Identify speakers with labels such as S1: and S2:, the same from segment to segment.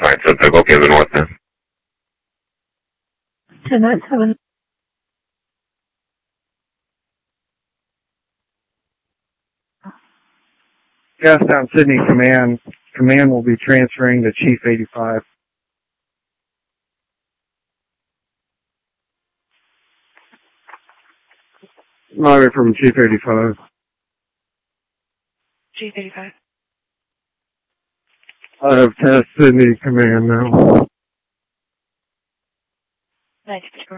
S1: Alright, so they'll go the north then.
S2: 1097.
S3: Gastown Sydney Command. Command will be transferring to Chief 85. Live from Chief 85.
S2: Chief 85.
S3: I have Task Sydney Command now.
S2: 94.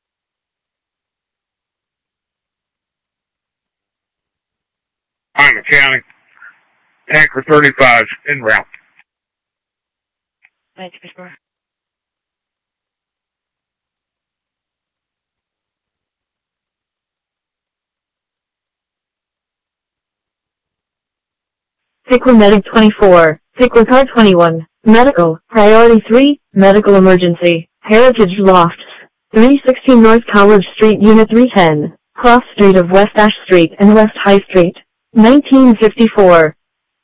S1: I'm the county. Tanker 35's en route.
S2: 94. Pickler Medic 24. Pickler Car 21. Medical. Priority 3. Medical emergency. Heritage Lofts. 316 North College Street, Unit 310. Cross Street of West Ash Street and West High Street. 1954.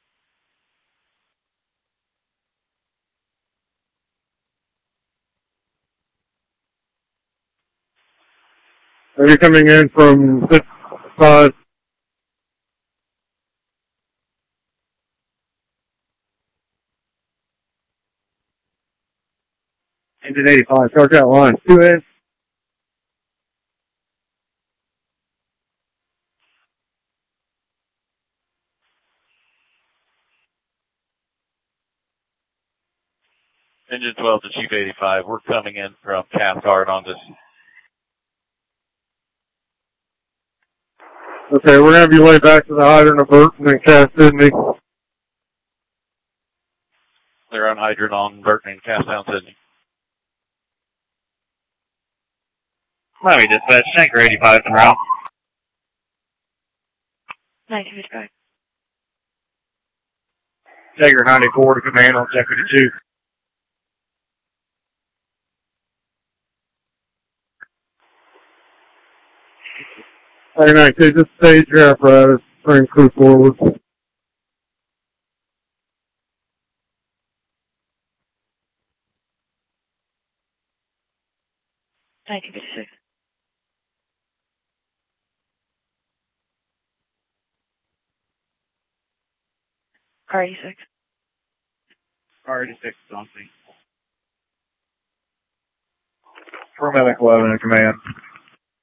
S3: Are you coming in from 65? Engine 85, start that line. 2A.
S4: Engine 12 to Chief 85. We're coming in from Cathcart on this.
S3: Okay, we're going to have you lay back to the hydrant of Burton and Cass Sydney.
S4: They're on hydrant on Burton and Gastown Sydney.
S5: Miami Dispatch, Tanker 85 en route.
S2: 1955.
S5: Tanker 94 to command on Tanker 2.
S3: Very nice. They just stage your apparatus. Bring crew forward.
S2: 1956. Car 86.
S5: Car 86 is on scene. Paramedic 11 in command.